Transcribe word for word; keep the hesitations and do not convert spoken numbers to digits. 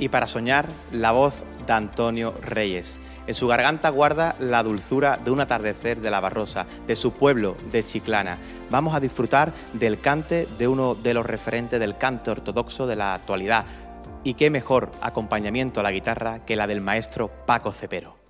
Y para soñar, la voz de Antonio Reyes. En su garganta guarda la dulzura de un atardecer de la Barrosa, de su pueblo, de Chiclana. Vamos a disfrutar del cante de uno de los referentes del cante ortodoxo de la actualidad. Y qué mejor acompañamiento a la guitarra que la del maestro Paco Cepero.